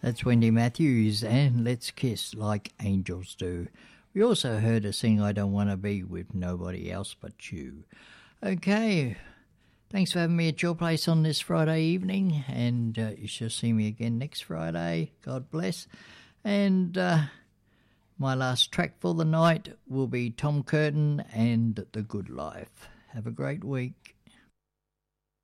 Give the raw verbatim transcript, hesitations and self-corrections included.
That's Wendy Matthews and Let's Kiss Like Angels Do. We also heard her sing I Don't Want to Be With Nobody Else But You. Okay, thanks for having me at your place on this Friday evening, and uh, you shall see me again next Friday. God bless. And uh, my last track for the night will be Tom Curtin and The Good Life. Have a great week.